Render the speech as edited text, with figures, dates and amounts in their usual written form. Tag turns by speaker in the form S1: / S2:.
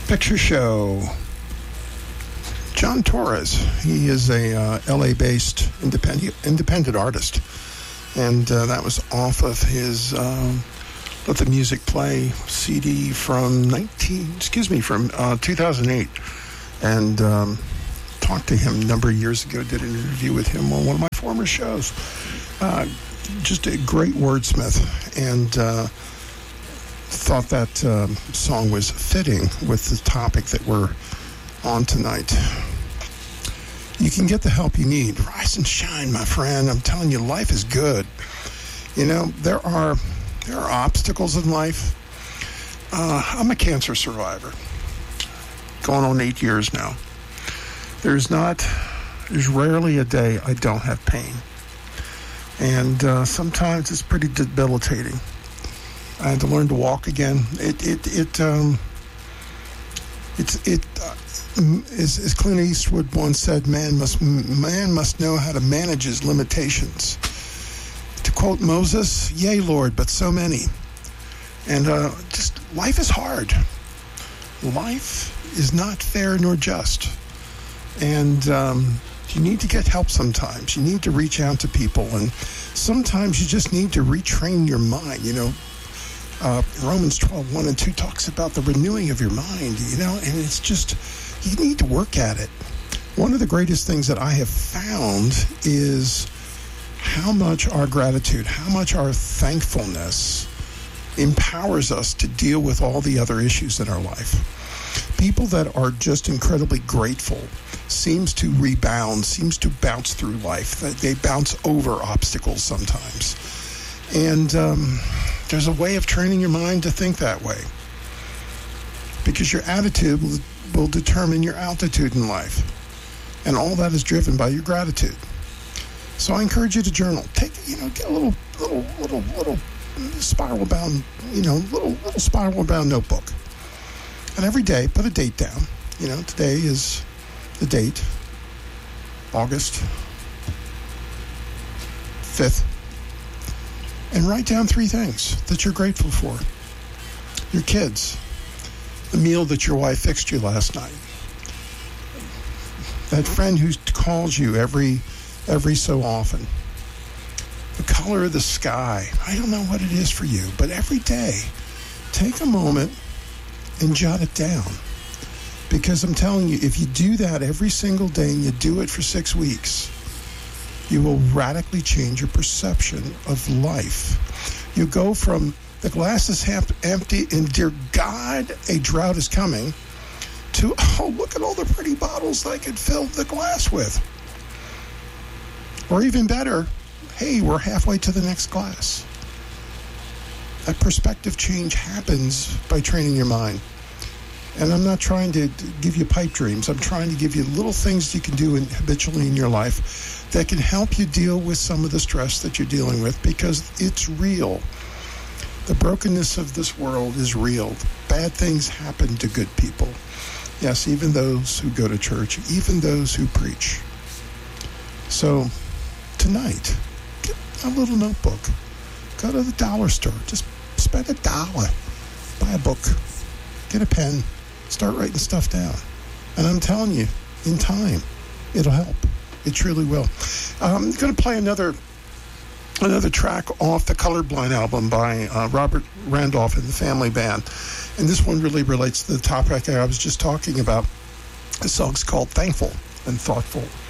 S1: Picture Show. John Torres. He is a LA-based independent artist, and that was off of his Let the Music Play CD from 2008, and talked to him a number of years ago. Did an interview with him on one of my former shows. Just a great wordsmith, and thought that song was fitting with the topic that we're on tonight. You can get the help you need. Rise and shine, my friend. I'm telling you, life is good. You know, there are obstacles in life. I'm a cancer survivor, going on 8 years now. There's rarely a day I don't have pain, and sometimes it's pretty debilitating. I had to learn to walk again. As Clint Eastwood once said, man must know how to manage his limitations. To quote Moses, "Yea, Lord, but so many." And just life is hard. Life is not fair nor just. And you need to get help sometimes. You need to reach out to people. And sometimes you just need to retrain your mind. You know, Romans 12:1 and 2 talks about the renewing of your mind, you know, and it's just, you need to work at it. One of the greatest things that I have found is how much our gratitude, how much our thankfulness empowers us to deal with all the other issues in our life. People that are just incredibly grateful seems to rebound, seems to bounce through life. They bounce over obstacles sometimes. And there's a way of training your mind to think that way, because your attitude will determine your altitude in life, and all that is driven by your gratitude. So I encourage you to journal. Get a little spiral bound, little spiral bound notebook, and every day put a date down. Today is the date, August 5th. And write down 3 things that you're grateful for. Your kids, the meal that your wife fixed you last night, that friend who calls you every so often, the color of the sky. I don't know what it is for you, but every day, take a moment and jot it down. Because I'm telling you, if you do that every single day and you do it for 6 weeks, you will radically change your perception of life. You go from the glass is half empty and dear God, a drought is coming, to, oh, look at all the pretty bottles I could fill the glass with. Or even better, hey, we're halfway to the next glass. That perspective change happens by training your mind. And I'm not trying to give you pipe dreams. I'm trying to give you little things you can do habitually in your life that can help you deal with some of the stress that you're dealing with, because it's real. The brokenness of this world is real. Bad things happen to good people. Yes, even those who go to church, even those who preach. So tonight, get a little notebook. Go to the dollar store. Just spend $1. Buy a book. Get a pen. Start writing stuff down. And I'm telling you, in time, it'll help. It truly will. I'm going to play another track off the Colorblind album by Robert Randolph and the Family Band. And this one really relates to the topic I was just talking about. The song's called Thankful and Thoughtful.